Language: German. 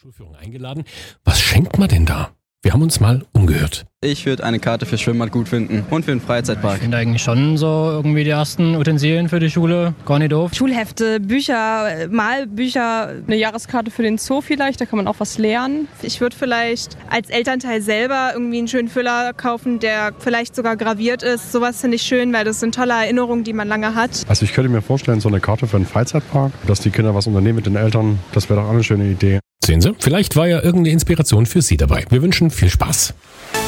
Schulführung eingeladen. Was schenkt man denn da? Wir haben uns mal umgehört. Ich würde eine Karte für Schwimmbad gut finden und für den Freizeitpark. Ich finde eigentlich schon so irgendwie die ersten Utensilien für die Schule gar nicht doof. Schulhefte, Bücher, Malbücher, eine Jahreskarte für den Zoo vielleicht, da kann man auch was lernen. Ich würde vielleicht als Elternteil selber irgendwie einen schönen Füller kaufen, der vielleicht sogar graviert ist. Sowas finde ich schön, weil das sind tolle Erinnerungen, die man lange hat. Also ich könnte mir vorstellen, so eine Karte für einen Freizeitpark, dass die Kinder was unternehmen mit den Eltern, das wäre doch auch eine schöne Idee. Sehen Sie, vielleicht war ja irgendeine Inspiration für Sie dabei. Wir wünschen viel Spaß.